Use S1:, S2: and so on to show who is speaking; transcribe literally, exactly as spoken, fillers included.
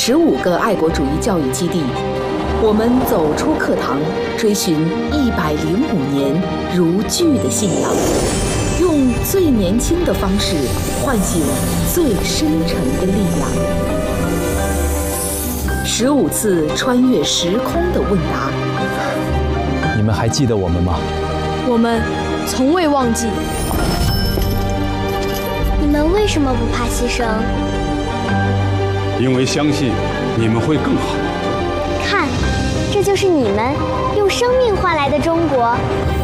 S1: 十五个爱国主义教育基地，我们走出课堂，追寻一百零五年如炬的信仰，用最年轻的方式唤醒最深沉的力量。十五次穿越时空的问答，
S2: 你们还记得我们吗？
S3: 我们从未忘记。
S4: 你们为什么不怕牺牲？
S5: 因为相信你们会更好。
S4: 看，这就是你们用生命换来的中国。